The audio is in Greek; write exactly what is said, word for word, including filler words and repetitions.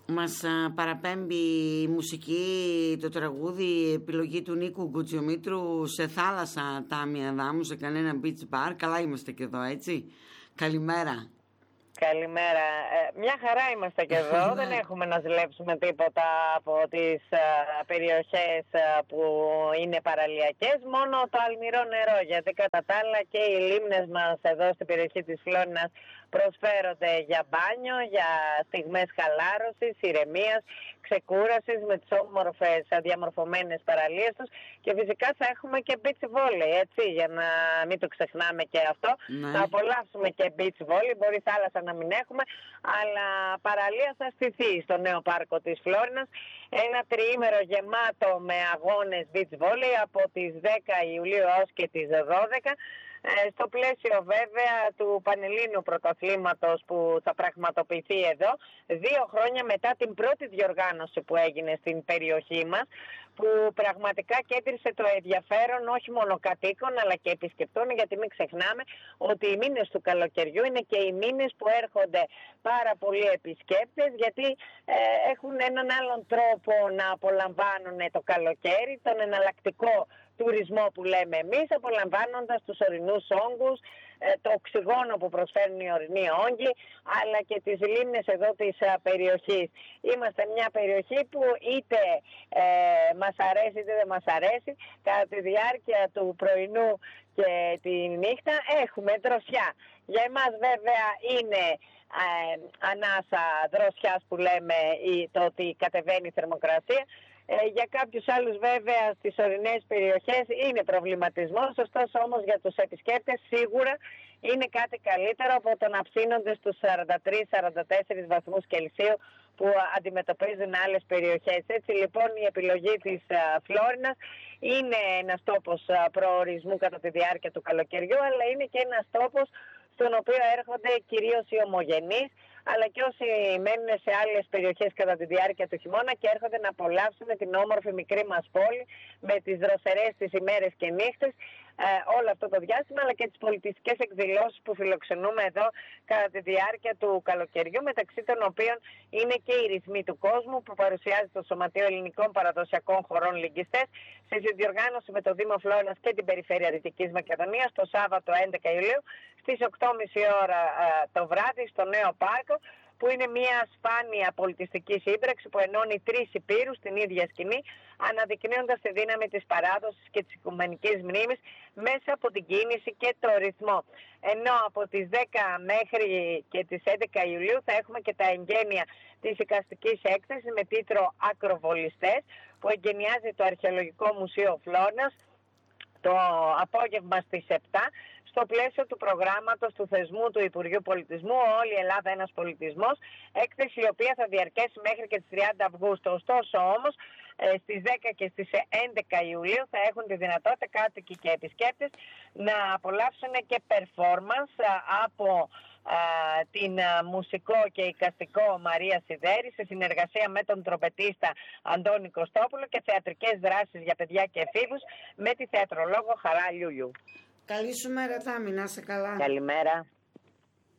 Μας α, παραπέμπει η μουσική, το τραγούδι, επιλογή του Νίκου Κουτσιομήτρου, σε θάλασσα Τάμια Δάμου, σε κανένα beach bar. Καλά είμαστε και εδώ, έτσι. Καλημέρα. Καλημέρα. Ε, μια χαρά είμαστε και εδώ. Δεν έχουμε να ζηλέψουμε τίποτα από τις α, περιοχές α, που είναι παραλιακές. Μόνο το αλμυρό νερό, γιατί κατά τα άλλα και οι λίμνες μας εδώ στην περιοχή της Φλόρινας προσφέρονται για μπάνιο, για στιγμές χαλάρωσης, ηρεμίας, ξεκούρασης με τις όμορφες διαμορφωμένες παραλίες τους, και φυσικά θα έχουμε και beach volley, έτσι, για να μην το ξεχνάμε και αυτό. Ναι. Θα απολαύσουμε και beach volley, μπορεί θάλασσα να μην έχουμε, αλλά παραλία θα στηθεί στο νέο πάρκο της Φλόρινας. Ένα τριήμερο γεμάτο με αγώνες beach volley από τις δέκα Ιουλίου έως και τις δώδεκα. Στο πλαίσιο βέβαια του Πανελλήνιου Πρωταθλήματος που θα πραγματοποιηθεί εδώ, δύο χρόνια μετά την πρώτη διοργάνωση που έγινε στην περιοχή μας, που πραγματικά κέντρισε το ενδιαφέρον όχι μόνο κατοίκων αλλά και επισκεπτών, γιατί μην ξεχνάμε ότι οι μήνες του καλοκαιριού είναι και οι μήνες που έρχονται πάρα πολλοί επισκέπτες, γιατί ε, έχουν έναν άλλον τρόπο να απολαμβάνουν το καλοκαίρι, τον εναλλακτικό τουρισμό που λέμε εμείς, απολαμβάνοντας τους ορεινούς όγκους, το οξυγόνο που προσφέρουν οι ορεινοί όγκοι, αλλά και τις λίμνες εδώ της περιοχής. Είμαστε μια περιοχή που είτε ε, μας αρέσει είτε δεν μας αρέσει, κατά τη διάρκεια του πρωινού και τη νύχτα έχουμε δροσιά. Για εμάς βέβαια είναι ε, ανάσα δροσιάς που λέμε, το ότι κατεβαίνει η θερμοκρασία. Ε, για κάποιους άλλους βέβαια στις ορεινές περιοχές είναι προβληματισμός, ωστόσο όμως για τους επισκέπτες σίγουρα είναι κάτι καλύτερο από το να ψήνονται στους σαράντα τρεις σαράντα τέσσερις βαθμούς Κελσίου που αντιμετωπίζουν άλλες περιοχές. Έτσι λοιπόν η επιλογή της α, Φλόρινας είναι ένας τόπος α, προορισμού κατά τη διάρκεια του καλοκαιριού, αλλά είναι και ένας τόπος στον οποίο έρχονται κυρίως οι ομογενείς, αλλά και όσοι μένουν σε άλλες περιοχές κατά τη διάρκεια του χειμώνα και έρχονται να απολαύσουν την όμορφη μικρή μας πόλη με τις δροσερές τις ημέρες και νύχτες ε, όλο αυτό το διάστημα, αλλά και τις πολιτιστικές εκδηλώσεις που φιλοξενούμε εδώ κατά τη διάρκεια του καλοκαιριού, μεταξύ των οποίων είναι και οι ρυθμοί του κόσμου που παρουσιάζει το Σωματείο Ελληνικών Παραδοσιακών Χωρών Λυγκιστές σε συνδιοργάνωση με το Δήμο Φλόρινας και την Περιφέρεια Δυτικής Μακεδονίας το Σάββατο έντεκα Ιουλίου στις οκτώ και μισή ώρα ε, το βράδυ στο Νέο Πάρκο, που είναι μια σπάνια πολιτιστική σύμπραξη που ενώνει τρεις υπήρους στην ίδια σκηνή, αναδεικνύοντας τη δύναμη της παράδοσης και της οικουμενικής μνήμης μέσα από την κίνηση και το ρυθμό. Ενώ από τις δέκα μέχρι και τις έντεκα Ιουλίου θα έχουμε και τα εγγένεια της εικαστικής έκθεσης με τίτλο «Ακροβολιστές», που εγγενιάζει το Αρχαιολογικό Μουσείο Φλόρινας το απόγευμα στις επτά, στο πλαίσιο του προγράμματος του θεσμού του Υπουργείου Πολιτισμού «Όλη η Ελλάδα ένας πολιτισμός», έκθεση η οποία θα διαρκέσει μέχρι και τις τριάντα Αυγούστου. Ωστόσο όμως στις δέκα και στις έντεκα Ιουλίου θα έχουν τη δυνατότητα κάτοικοι και επισκέπτες να απολαύσουν και performance από α, την α, μουσικό και εικαστικό Μαρία Σιδέρη σε συνεργασία με τον τρομπετίστα Αντώνη Κωστόπουλο και θεατρικές δράσεις για παιδιά και εφήβους με τη θεατρολόγο Χαρά Λιούλιου. Καλή σου μέρα, Τάμι, να είσαι καλά. Καλημέρα.